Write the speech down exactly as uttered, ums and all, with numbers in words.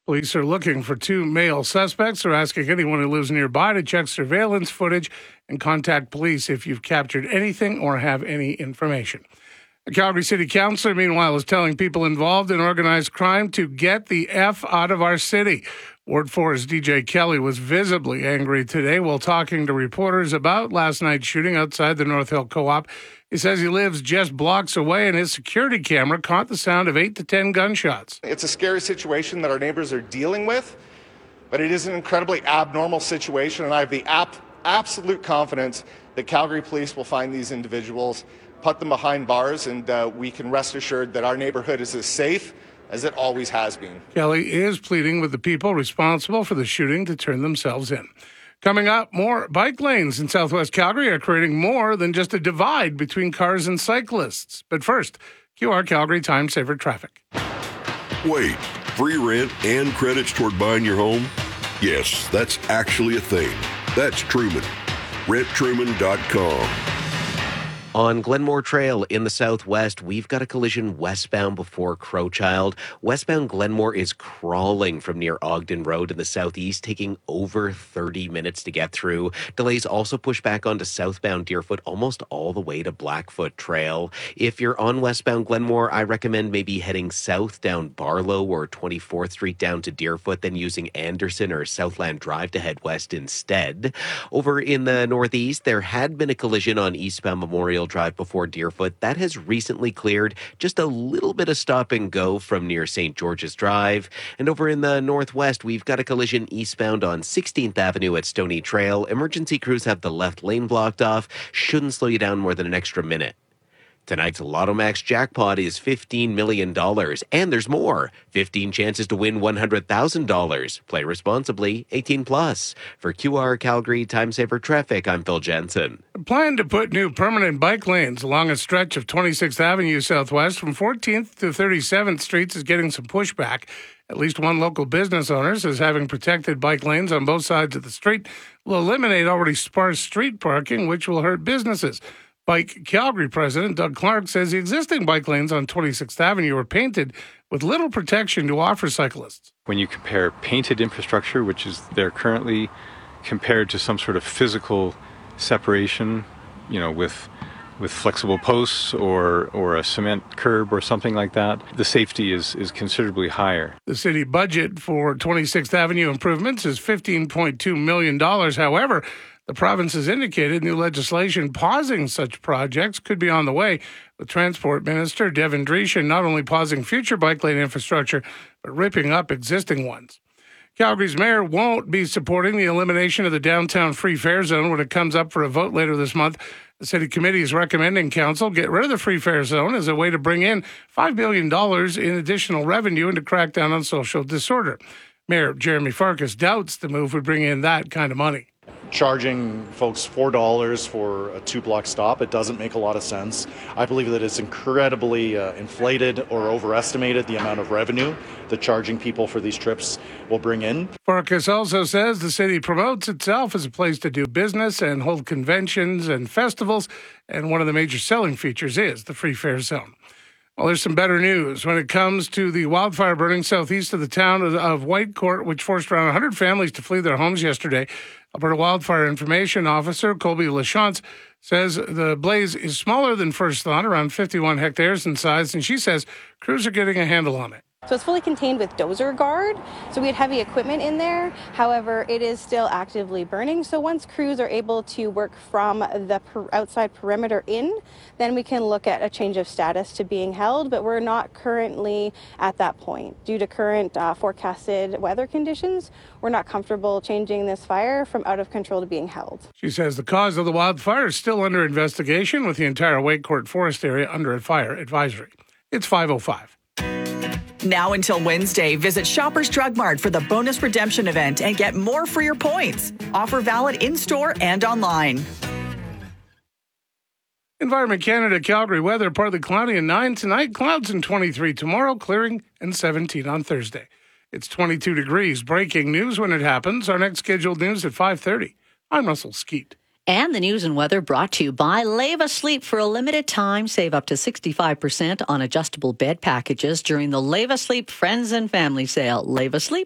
Police are looking for two male suspects. They're asking anyone who lives nearby to check surveillance footage and contact police if you've captured anything or have any information. The Calgary City Councillor, meanwhile, is telling people involved in organized crime to get the F out of our city. Ward four's D J Kelly was visibly angry today while talking to reporters about last night's shooting outside the North Hill Co-op. He says he lives just blocks away and his security camera caught the sound of eight to ten gunshots. It's a scary situation that our neighbors are dealing with, but it is an incredibly abnormal situation, and I have the ap- absolute confidence that Calgary Police will find these individuals, put them behind bars, and uh, we can rest assured that our neighborhood is as safe as it always has been. Kelly is pleading with the people responsible for the shooting to turn themselves in. Coming up, more bike lanes in Southwest Calgary are creating more than just a divide between cars and cyclists. But first, Q R Calgary Time Saver Traffic. Wait, free rent and credits toward buying your home? Yes, that's actually a thing. That's Truman. rent truman dot com. On Glenmore Trail in the southwest, we've got a collision westbound before Crowchild. Westbound Glenmore is crawling from near Ogden Road in the southeast, taking over thirty minutes to get through. Delays also push back onto southbound Deerfoot almost all the way to Blackfoot Trail. If you're on westbound Glenmore, I recommend maybe heading south down Barlow or twenty-fourth Street down to Deerfoot, then using Anderson or Southland Drive to head west instead. Over in the northeast, there had been a collision on eastbound Memorial Drive before Deerfoot. That has recently cleared. Just a little bit of stop and go from near Saint George's Drive. And over in the northwest, we've got a collision eastbound on sixteenth Avenue at Stony Trail. Emergency crews have the left lane blocked off. Shouldn't slow you down more than an extra minute. Tonight's Lotto Max jackpot is fifteen million dollars, and there's more. fifteen chances to win one hundred thousand dollars. Play responsibly, eighteen plus. For Q R Calgary Time Saver Traffic, I'm Phil Jensen. A plan to put new permanent bike lanes along a stretch of twenty-sixth Avenue Southwest from fourteenth to thirty-seventh Streets is getting some pushback. At least one local business owner says having protected bike lanes on both sides of the street will eliminate already sparse street parking, which will hurt businesses. Bike Calgary President Doug Clark says the existing bike lanes on twenty-sixth Avenue are painted with little protection to offer cyclists. When you compare painted infrastructure, which is there currently, compared to some sort of physical separation, you know, with with flexible posts or or a cement curb or something like that, the safety is is considerably higher. The city budget for twenty-sixth Avenue improvements is fifteen point two million dollars. However, the province has indicated new legislation pausing such projects could be on the way, with Transport Minister Devin Dreeshen not only pausing future bike lane infrastructure, but ripping up existing ones. Calgary's mayor won't be supporting the elimination of the downtown free fare zone when it comes up for a vote later this month. The city committee is recommending council get rid of the free fare zone as a way to bring in five billion dollars in additional revenue and to crack down on social disorder. Mayor Jeremy Farkas doubts the move would bring in that kind of money. Charging folks four dollars for a two-block stop, it doesn't make a lot of sense. I believe that it's incredibly uh, inflated or overestimated the amount of revenue that charging people for these trips will bring in. Farkas also says the city promotes itself as a place to do business and hold conventions and festivals, and one of the major selling features is the free fare zone. Well, there's some better news when it comes to the wildfire burning southeast of the town of, of Whitecourt, which forced around one hundred families to flee their homes yesterday. Alberta Wildfire Information Officer Colby Lachance says the blaze is smaller than first thought, around fifty-one hectares in size, and she says crews are getting a handle on it. So it's fully contained with dozer guard. So we had heavy equipment in there. However, it is still actively burning. So once crews are able to work from the per- outside perimeter in, then we can look at a change of status to being held. But we're not currently at that point. Due to current uh, forecasted weather conditions, we're not comfortable changing this fire from out of control to being held. She says the cause of the wildfire is still under investigation, with the entire Whitecourt forest area under a fire advisory. It's five oh five. Now until Wednesday, visit Shoppers Drug Mart for the bonus redemption event and get more for your points. Offer valid in-store and online. Environment Canada, Calgary weather, partly cloudy and nine tonight, clouds and twenty-three tomorrow, clearing and seventeen on Thursday. It's twenty-two degrees. Breaking news when it happens. Our next scheduled news at five thirty. I'm Russell Skeet. And the news and weather brought to you by Leva Sleep. For a limited time, save up to sixty-five percent on adjustable bed packages during the Leva Sleep Friends and Family Sale. Leva Sleep.